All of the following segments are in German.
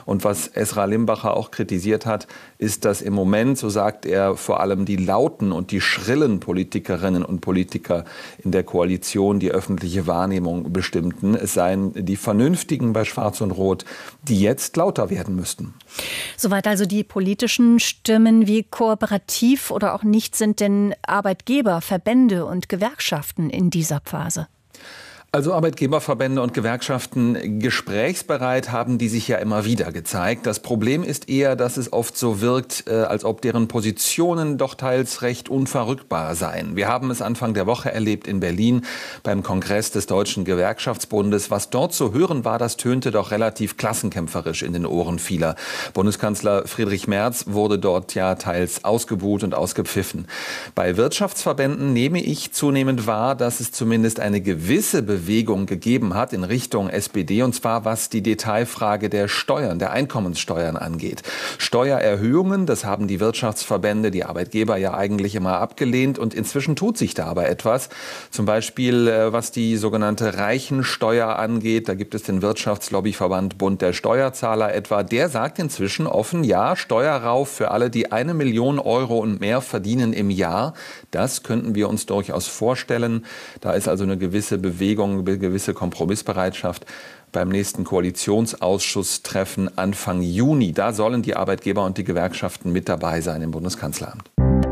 Und was Esra Limbacher auch kritisiert hat, ist, dass im Moment, so sagt er, vor allem die lauten und die schrillen Politikerinnen und Politiker in der Koalition die öffentliche Wahrnehmung bestimmten. Es seien die Vernünftigen bei Schwarz und Rot, die jetzt lauter werden müssten. Soweit also die politischen Stimmen. Wie kooperativ oder auch nicht sind denn Arbeitgeber, Verbände und Gewerkschaften in dieser Phase? Also Arbeitgeberverbände und Gewerkschaften gesprächsbereit haben die sich ja immer wieder gezeigt. Das Problem ist eher, dass es oft so wirkt, als ob deren Positionen doch teils recht unverrückbar seien. Wir haben es Anfang der Woche erlebt in Berlin beim Kongress des Deutschen Gewerkschaftsbundes. Was dort zu hören war, das tönte doch relativ klassenkämpferisch in den Ohren vieler. Bundeskanzler Friedrich Merz wurde dort ja teils ausgebuht und ausgepfiffen. Bei Wirtschaftsverbänden nehme ich zunehmend wahr, dass es zumindest eine gewisse Bewegung gegeben hat in Richtung SPD, und zwar was die Detailfrage der Steuern, der Einkommenssteuern angeht. Steuererhöhungen, das haben die Wirtschaftsverbände, die Arbeitgeber ja eigentlich immer abgelehnt, und inzwischen tut sich da aber etwas. Zum Beispiel was die sogenannte Reichensteuer angeht, da gibt es den Wirtschaftslobbyverband Bund der Steuerzahler etwa, der sagt inzwischen offen, ja, Steuerrauf für alle, die 1 Million Euro und mehr verdienen im Jahr, das könnten wir uns durchaus vorstellen. Da ist also eine gewisse Bewegung, eine gewisse Kompromissbereitschaft beim nächsten Koalitionsausschusstreffen Anfang Juni. Da sollen die Arbeitgeber und die Gewerkschaften mit dabei sein im Bundeskanzleramt.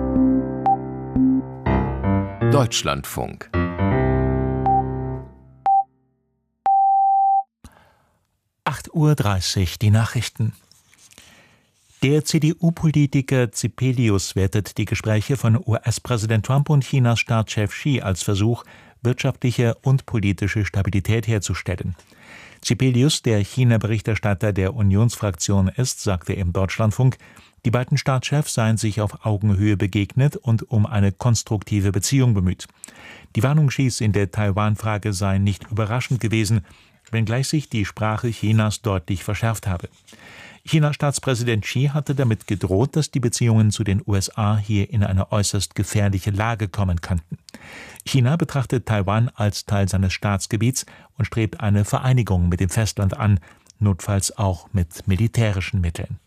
Deutschlandfunk. Uhr 30, die Nachrichten. Der CDU-Politiker Zipelius wertet die Gespräche von US-Präsident Trump und Chinas Staatschef Xi als Versuch, wirtschaftliche und politische Stabilität herzustellen. Zipelius, der China-Berichterstatter der Unionsfraktion ist, sagte im Deutschlandfunk, die beiden Staatschefs seien sich auf Augenhöhe begegnet und um eine konstruktive Beziehung bemüht. Die Warnung Xis in der Taiwan-Frage sei nicht überraschend gewesen, wenngleich sich die Sprache Chinas deutlich verschärft habe. Chinas Staatspräsident Xi hatte damit gedroht, dass die Beziehungen zu den USA hier in eine äußerst gefährliche Lage kommen könnten. China betrachtet Taiwan als Teil seines Staatsgebiets und strebt eine Vereinigung mit dem Festland an, notfalls auch mit militärischen Mitteln.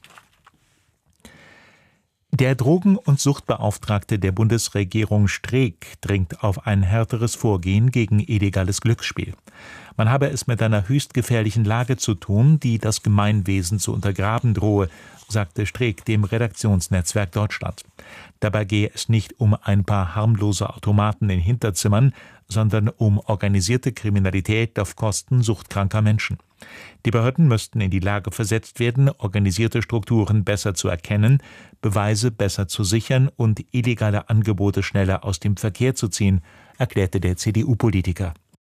Der Drogen- und Suchtbeauftragte der Bundesregierung Streeck dringt auf ein härteres Vorgehen gegen illegales Glücksspiel. Man habe es mit einer höchst gefährlichen Lage zu tun, die das Gemeinwesen zu untergraben drohe, sagte Streeck dem Redaktionsnetzwerk Deutschland. Dabei gehe es nicht um ein paar harmlose Automaten in Hinterzimmern, sondern um organisierte Kriminalität auf Kosten suchtkranker Menschen. Die Behörden müssten in die Lage versetzt werden, organisierte Strukturen besser zu erkennen, Beweise besser zu sichern und illegale Angebote schneller aus dem Verkehr zu ziehen, erklärte der CDU-Politiker.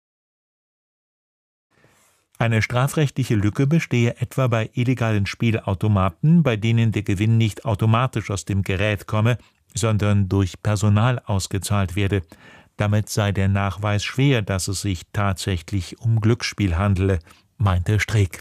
Eine strafrechtliche Lücke bestehe etwa bei illegalen Spielautomaten, bei denen der Gewinn nicht automatisch aus dem Gerät komme, sondern durch Personal ausgezahlt werde. Damit sei der Nachweis schwer, dass es sich tatsächlich um Glücksspiel handele, meinte Streeck.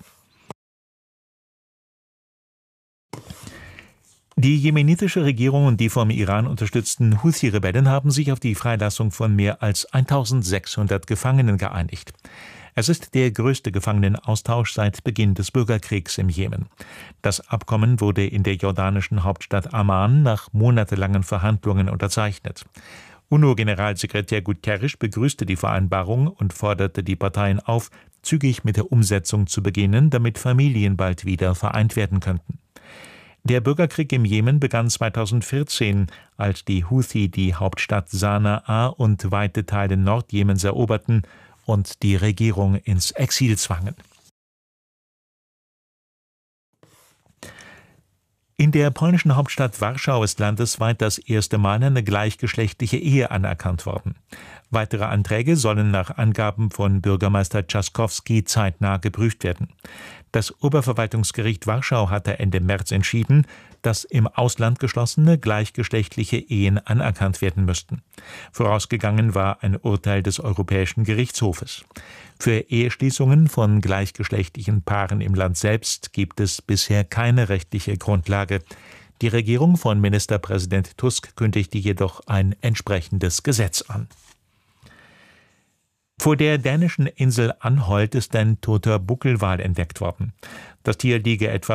Die jemenitische Regierung und die vom Iran unterstützten Houthi-Rebellen haben sich auf die Freilassung von mehr als 1600 Gefangenen geeinigt. Es ist der größte Gefangenenaustausch seit Beginn des Bürgerkriegs im Jemen. Das Abkommen wurde in der jordanischen Hauptstadt Amman nach monatelangen Verhandlungen unterzeichnet. UNO-Generalsekretär Guterres begrüßte die Vereinbarung und forderte die Parteien auf, zügig mit der Umsetzung zu beginnen, damit Familien bald wieder vereint werden könnten. Der Bürgerkrieg im Jemen begann 2014, als die Houthi die Hauptstadt Sanaa und weite Teile Nordjemens eroberten und die Regierung ins Exil zwangen. In der polnischen Hauptstadt Warschau ist landesweit das erste Mal eine gleichgeschlechtliche Ehe anerkannt worden. Weitere Anträge sollen nach Angaben von Bürgermeister Trzaskowski zeitnah geprüft werden. Das Oberverwaltungsgericht Warschau hatte Ende März entschieden, dass im Ausland geschlossene gleichgeschlechtliche Ehen anerkannt werden müssten. Vorausgegangen war ein Urteil des Europäischen Gerichtshofes. Für Eheschließungen von gleichgeschlechtlichen Paaren im Land selbst gibt es bisher keine rechtliche Grundlage. Die Regierung von Ministerpräsident Tusk kündigte jedoch ein entsprechendes Gesetz an. Vor der dänischen Insel Anholt ist ein toter Buckelwal entdeckt worden. Das Tier liege etwa